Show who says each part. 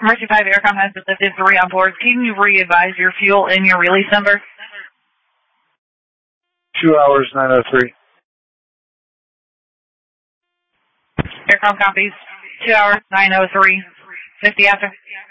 Speaker 1: Mercy 5 Aircom has detected 3 on board. Can you re-advise your fuel and your release number?
Speaker 2: 2 hours, 903.
Speaker 1: Aircom copies. 2 hours, 903. 50 after.